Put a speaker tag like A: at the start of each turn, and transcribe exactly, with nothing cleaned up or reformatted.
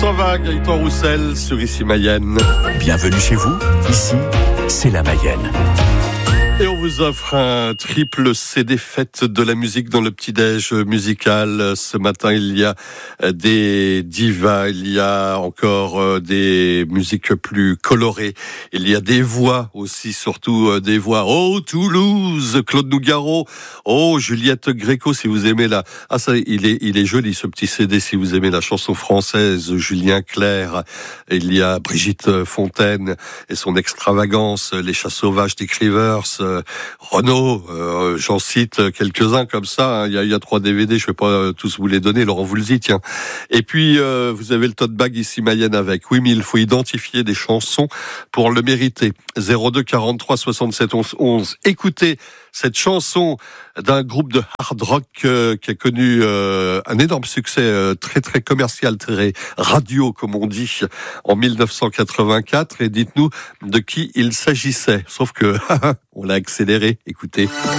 A: Sans vague, Gaëtan Roussel sur Ici Mayenne.
B: Bienvenue chez vous, ici, c'est la Mayenne.
A: Et on vous offre un triple C D fête de la musique dans le petit-déj musical. Ce matin, il y a des divas, il y a encore des musiques plus colorées. Il y a des voix aussi, surtout des voix. Oh, Toulouse, Claude Nougaro. Oh, Juliette Gréco, si vous aimez la... Ah, ça, il est, il est joli, ce petit C D, si vous aimez la chanson française. Julien Clerc. Il y a Brigitte Fontaine et son extravagance. Les chats sauvages des Cleavers. Renaud, euh, j'en cite quelques-uns comme ça, hein. il, y a, il y a trois D V D, je vais pas euh, tous vous les donner, Laurent vous le dit, tiens. Et puis, euh, vous avez le tote bag Ici Mayenne avec. Oui, mais il faut identifier des chansons pour le mériter. zéro deux quarante-trois soixante-sept onze onze. Écoutez cette chanson d'un groupe de hard rock euh, qui a connu euh, un énorme succès euh, très très commercial, très radio comme on dit, en dix-neuf cent quatre-vingt-quatre. Et dites-nous de qui il s'agissait. Sauf que on l'a accéléré. Écoutez.